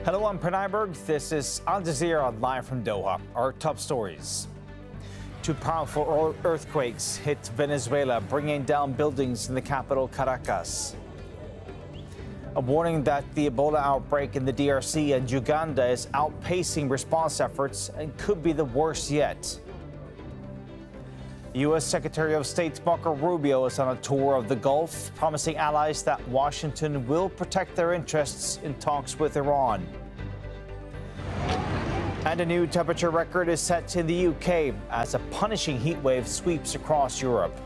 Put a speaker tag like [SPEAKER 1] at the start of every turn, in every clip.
[SPEAKER 1] Hello, I'm Pranay Berg. This is Al Jazeera live from Doha. Our top stories. Two powerful earthquakes hit Venezuela, bringing down buildings in the capital, Caracas. A warning that the Ebola outbreak in the DRC and Uganda is outpacing response efforts and could be the worst yet. U.S. Secretary of State Marco Rubio is on a tour of the Gulf, promising allies that Washington will protect their interests in talks with Iran. And a new temperature record is set in the UK as a punishing heat wave sweeps across Europe.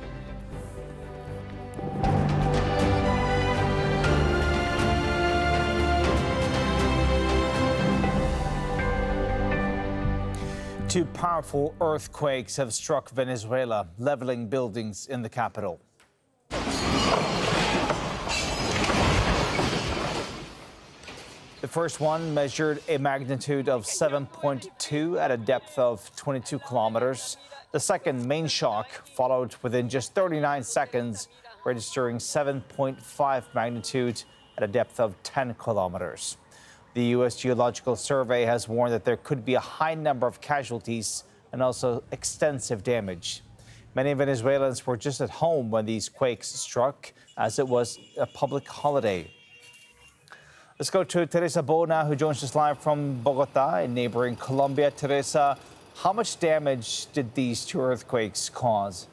[SPEAKER 1] Two powerful earthquakes have struck Venezuela, leveling buildings in the capital. The first one measured a magnitude of 7.2 at a depth of 22 kilometers. The second, main shock, followed within just 39 seconds, registering 7.5 magnitude at a depth of 10 kilometers. The U.S. Geological Survey has warned that there could be a high number of casualties and also extensive damage. Many Venezuelans were just at home when these quakes struck, as it was a public holiday. Let's go to Teresa Bona, who joins us live from Bogota in neighboring Colombia. Teresa, how much damage did these two earthquakes cause?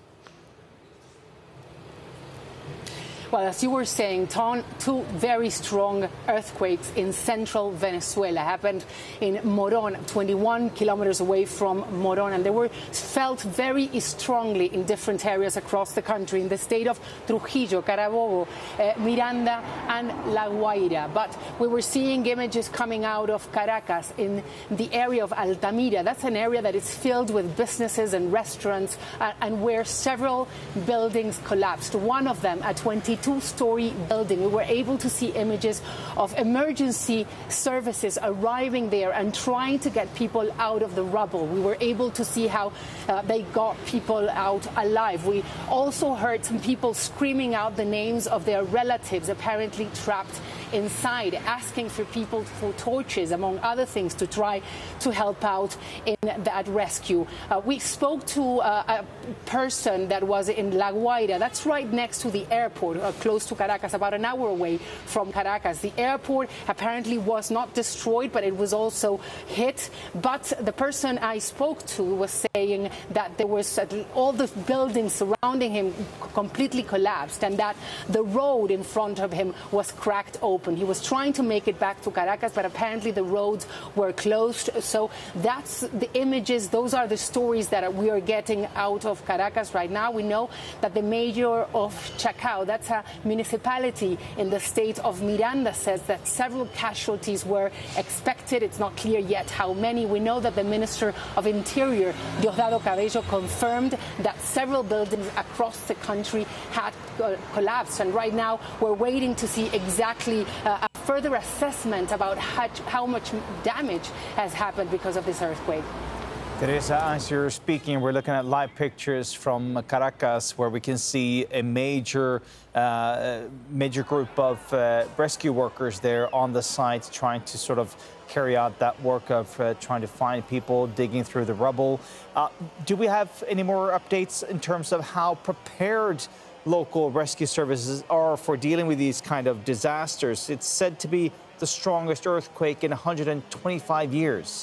[SPEAKER 2] Well, as you were saying, two very strong earthquakes in central Venezuela happened in Moron, 21 kilometers away from Moron, and they were felt very strongly in different areas across the country, in the state of Trujillo, Carabobo, Miranda, and La Guaira. But we were seeing images coming out of Caracas in the area of Altamira. That's an area that is filled with businesses and restaurants, and where several buildings collapsed. One of them, a 22-story building. We were able to see images of emergency services arriving there and trying to get people out of the rubble. We were able to see how they got people out alive. We also heard some people screaming out the names of their relatives, apparently trapped inside, asking for people for torches, among other things, to try to help out in that rescue. We spoke to a person that was in La Guaira. That's right next to the airport, close to Caracas, about an hour away from Caracas. The airport apparently was not destroyed, but it was also hit. But the person I spoke to was saying that there was all the buildings surrounding him completely collapsed, and that the road in front of him was cracked open. He was trying to make it back to Caracas, but apparently the roads were closed. So that's the images. Those are the stories that we are getting out of Caracas right now. We know that the mayor of Chacao, that's a municipality in the state of Miranda, says that several casualties were expected. It's not clear yet how many. We know that the Minister of Interior, Diosdado Cabello, confirmed that several buildings across the country had collapsed. And right now we're waiting to see exactly a further assessment about how much damage has happened because of this earthquake.
[SPEAKER 1] Teresa, as you're speaking, we're looking at live pictures from Caracas, where we can see a major group of rescue workers there on the site, trying to sort of carry out that work of trying to find people, digging through the rubble. Do we have any more updates in terms of how prepared local rescue services are for dealing with these kind of disasters? It's said to be the strongest earthquake in 125 years.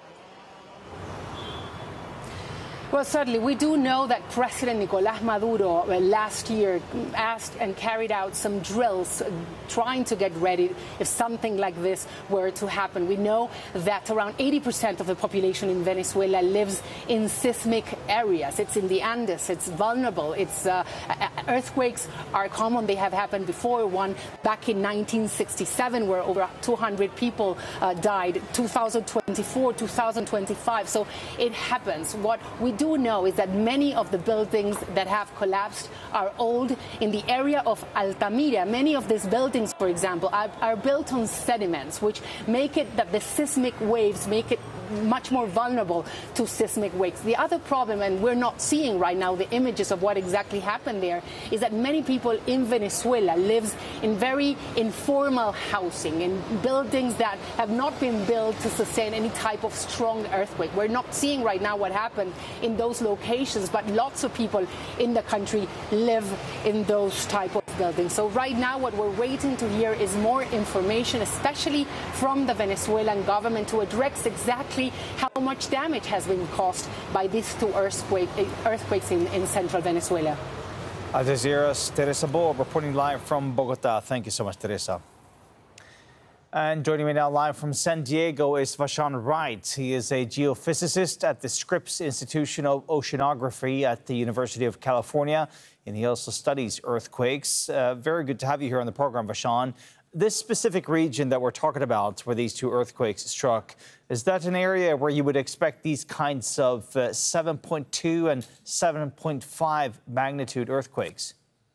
[SPEAKER 2] Well, certainly, we do know that President Nicolás Maduro last year asked and carried out some drills trying to get ready if something like this were to happen. We know that around 80% of the population in Venezuela lives in seismic areas. It's in the Andes. It's vulnerable. Earthquakes are common. They have happened before. One back in 1967 where over 200 people died. 2024, 2025. So it happens. What we do know is that many of the buildings that have collapsed are old. In the area of Altamira, many of these buildings, for example, are built on sediments, which make it that the seismic waves make it much more vulnerable to seismic wakes. The other problem, and we're not seeing right now the images of what exactly happened there, is that many people in Venezuela live in very informal housing, in buildings that have not been built to sustain any type of strong earthquake. We're not seeing right now what happened in those locations, but lots of people in the country live in those type of buildings. So right now what we're waiting to hear is more information, especially from the Venezuelan government, to address exactly how much damage has been caused by these two earthquakes in central Venezuela.
[SPEAKER 1] Al Jazeera's Teresa Bo reporting live from Bogota. Thank you so much, Teresa. And joining me now live from San Diego is Vashawn Wright. He is a geophysicist at the Scripps Institution of Oceanography at the University of California, and he also studies earthquakes. Very good to have you here on the program, Vashawn. This specific region that we're talking about, where these two earthquakes struck, is that an area where you would expect these kinds of 7.2 and 7.5 magnitude earthquakes?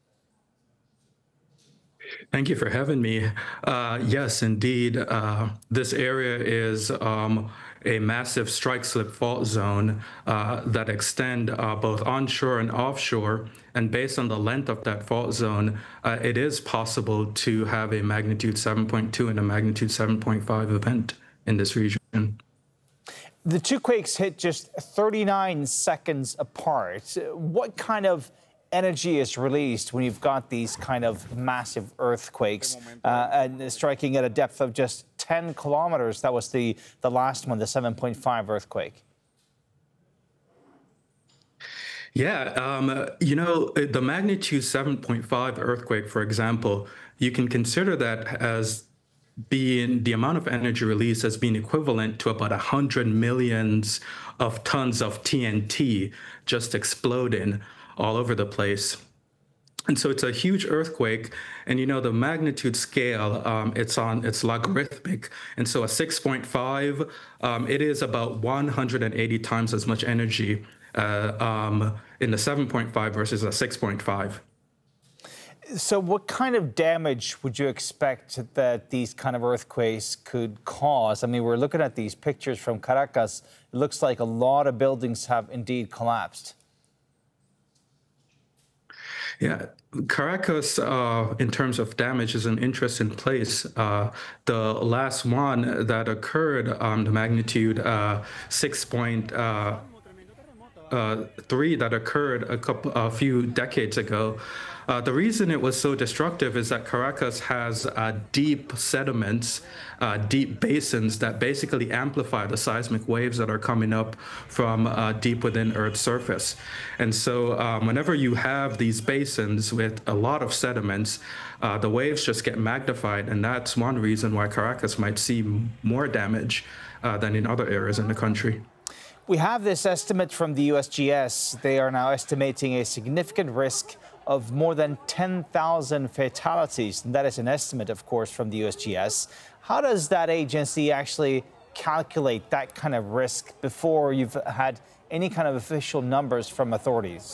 [SPEAKER 3] Thank you for having me. Yes, indeed. This area is a massive strike-slip fault zone that extend both onshore and offshore. And based on the length of that fault zone, it is possible to have a magnitude 7.2 and a magnitude 7.5 event in this region.
[SPEAKER 1] The two quakes hit just 39 seconds apart. What kind of energy is released when you've got these kind of massive earthquakes and striking at a depth of just 10 kilometers? That was the last one, the 7.5 earthquake.
[SPEAKER 3] Yeah, you know, the magnitude 7.5 earthquake, for example, you can consider that as being the amount of energy released as being equivalent to about 100 millions of tons of TNT just exploding all over the place. And so it's a huge earthquake. And, you know, the magnitude scale, it's logarithmic. And so a 6.5, it is about 180 times as much energy in the 7.5 versus a 6.5.
[SPEAKER 1] So what kind of damage would you expect that these kind of earthquakes could cause? I mean, we're looking at these pictures from Caracas. It looks like a lot of buildings have indeed collapsed.
[SPEAKER 3] Yeah, Caracas, in terms of damage, is an interesting place. The last one that occurred, the magnitude 6.3 that occurred a few decades ago. The reason it was so destructive is that Caracas has deep sediments, deep basins that basically amplify the seismic waves that are coming up from deep within Earth's surface. And so whenever you have these basins with a lot of sediments, the waves just get magnified. And that's one reason why Caracas might see more damage than in other areas in the country.
[SPEAKER 1] We have this estimate from the USGS. They are now estimating a significant risk of more than 10,000 fatalities. And that is an estimate, of course, from the USGS. How does that agency actually calculate that kind of risk before you've had any kind of official numbers from authorities?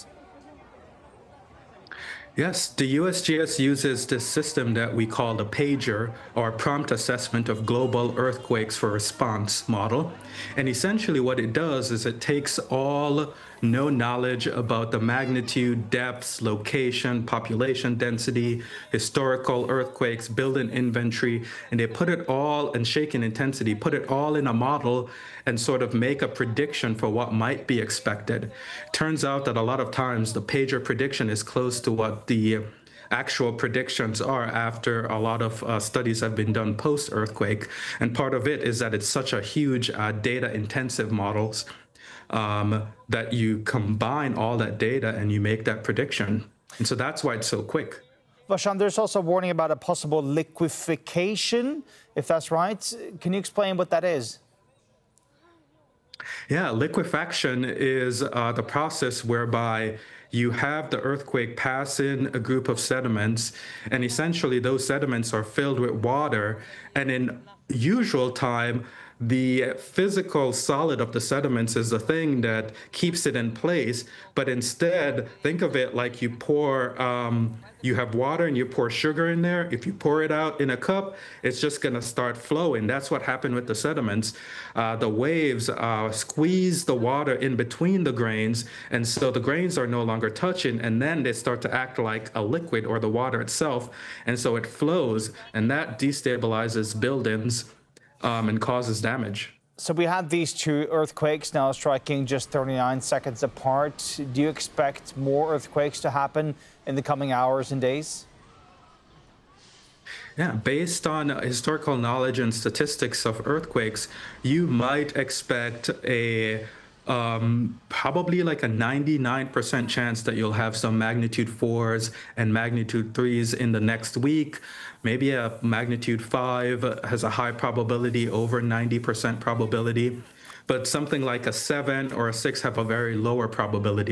[SPEAKER 3] Yes, the USGS uses this system that we call the PAGER, or Prompt Assessment of Global Earthquakes for Response model. And essentially what it does is it takes all known knowledge about the magnitude, depths, location, population density, historical earthquakes, building inventory, and they put it all, and shaking intensity, put it all in a model and sort of make a prediction for what might be expected. Turns out that a lot of times the PAGER prediction is close to what the actual predictions are after a lot of studies have been done post-earthquake. And part of it is that it's such a huge data-intensive models that you combine all that data and you make that prediction. And so that's why it's so quick.
[SPEAKER 1] Vashawn, there's also a warning about a possible liquefaction, if that's right. Can you explain what that is?
[SPEAKER 3] Yeah, liquefaction is the process whereby you have the earthquake pass in a group of sediments, and essentially those sediments are filled with water, And in usual time, the physical solid of the sediments is the thing that keeps it in place. But instead, think of it like you pour, you have water and you pour sugar in there. If you pour it out in a cup, it's just going to start flowing. That's what happened with the sediments. The waves squeeze the water in between the grains. And so the grains are no longer touching. And then they start to act like a liquid or the water itself. And so it flows. And that destabilizes buildings and causes damage.
[SPEAKER 1] So we had these two earthquakes now striking just 39 seconds apart. Do you expect more earthquakes to happen in the coming hours and days?
[SPEAKER 3] Yeah, based on historical knowledge and statistics of earthquakes, you might expect a probably like a 99% chance that you'll have some magnitude 4s and magnitude 3s in the next week. Maybe a magnitude 5 has a high probability, over 90% probability, but something like a 7 or a 6 have a very lower probability.